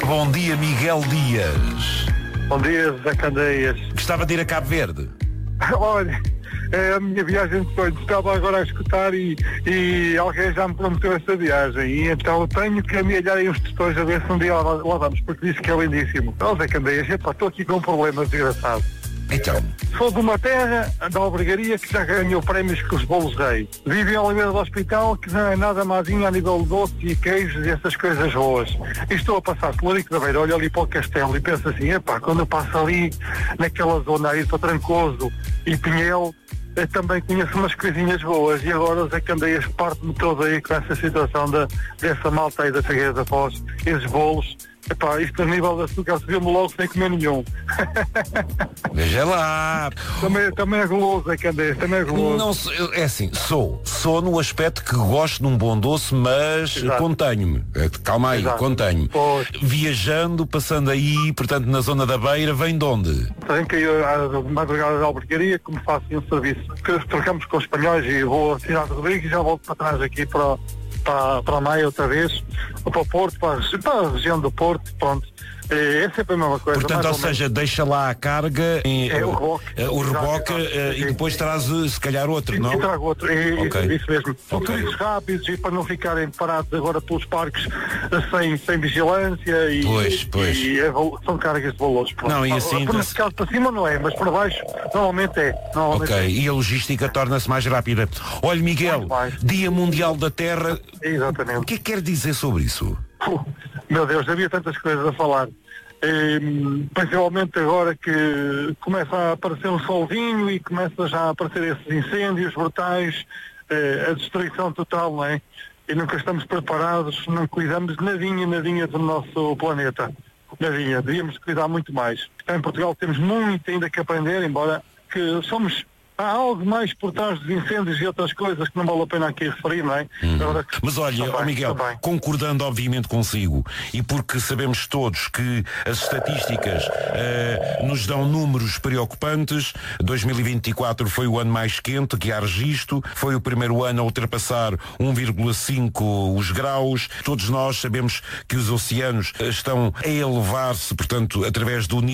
Bom dia, Miguel Dias. Bom dia, Zé Candeias. Gostava de ir a Cabo Verde. Olha, é a minha viagem de sonho. Estava agora a escutar e alguém já me prometeu essa viagem. E então tenho que amelhar aí uns tostões a ver se um dia lá vamos, porque disse que é lindíssimo. Ó, Zé Candeias, estou aqui com um problema desgraçado. Então, Sou de uma terra da albergaria que já ganhou prémios com os bolos rei. Vivo em Oliveira do Hospital, que não é nada mazinho a nível de doce e queijos e essas coisas boas. E estou a passar pelo Rico da Beira, olho ali para o castelo e penso assim, quando eu passo ali naquela zona aí para Trancoso e Pinhel, eu também conheço umas coisinhas boas. E agora o Zé Candeias parte-me todo aí com essa situação dessa malta aí da Figueira da Foz, esses bolos. Isto a nível de açúcar subiu-me logo sem comer nenhum. Veja lá. Também é guloso, é Candeias, também é guloso. Não, é assim, sou no aspecto que gosto de um bom doce, mas contenho-me. Calma aí, contenho-me. Pois. Viajando, passando aí, portanto, na zona da Beira, vem de onde? Tenho que ir à madrugada da albergaria, como faço um serviço. Trocamos com os espanhóis e vou à cidade de Rodrigues e já volto para trás aqui para a Maia outra vez, ou para o Porto, para a região do Porto, pronto. É sempre a mesma coisa. Portanto, ou seja, deixa lá a carga, o reboque, e depois traz se calhar outro, não? E trago outro, isso mesmo. São turistas rápidos e para não ficarem parados agora pelos parques sem vigilância e são cargas de valores. Não, e assim... Por nesse caso para cima não é, mas por baixo normalmente é. E a logística torna-se mais rápida. Olha, Miguel, Dia Mundial da Terra. Exatamente. O que é que quer dizer sobre isso? Meu Deus, havia tantas coisas a falar. Principalmente agora que começa a aparecer um solzinho e começa já a aparecer esses incêndios brutais, a destruição total, não é? E nunca estamos preparados, não cuidamos nadinha do nosso planeta. Nadinha, devíamos cuidar muito mais. Em Portugal temos muito ainda que aprender, embora que há algo mais por trás dos incêndios e outras coisas que não vale a pena aqui referir, não é? Agora, mas olha, Miguel, concordando obviamente consigo, e porque sabemos todos que as estatísticas nos dão números preocupantes, 2024 foi o ano mais quente que há registro, foi o primeiro ano a ultrapassar 1,5 os graus, todos nós sabemos que os oceanos estão a elevar-se, portanto, através do nível